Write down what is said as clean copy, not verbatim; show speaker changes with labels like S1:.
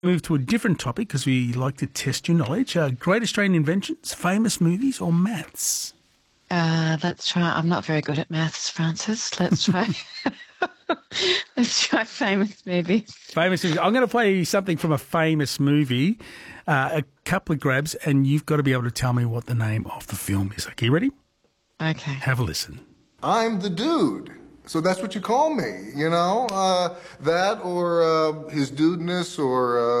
S1: Move to a different topic because we like to test your knowledge. Great Australian inventions, famous movies, or maths?
S2: Let's try. I'm not very good at maths, Francis. Let's try. Let's try famous movies.
S1: Famous movies. I'm going to play something from a famous movie, a couple of grabs, and you've got to be able to tell me what the name of the film is. Okay, you ready?
S2: Okay.
S1: Have a listen.
S3: I'm the dude. So that's what you call me, you know? That or his dudeness or